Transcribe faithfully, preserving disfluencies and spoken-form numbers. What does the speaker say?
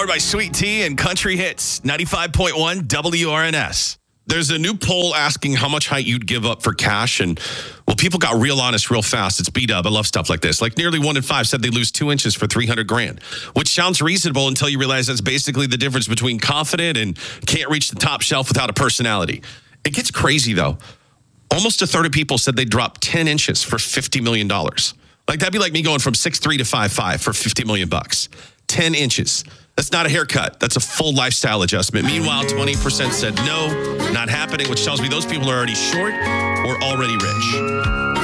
Powered by Sweet Tea and Country Hits, ninety-five point one W R N S. There's a new poll asking how much height you'd give up for cash. And, well, people got real honest real fast. It's B-Dub. I love stuff like this. Like nearly one in five said they lose two inches for three hundred grand, which sounds reasonable until you realize that's basically the difference between confident and can't reach the top shelf without a personality. It gets crazy, though. Almost a third of people said they'd drop ten inches for fifty million dollars. Like, that'd be like me going from six three to five five for fifty million bucks. ten inches. That's not a haircut. That's a full lifestyle adjustment. Meanwhile, twenty percent said no, not happening, which tells me those people are already short or already rich.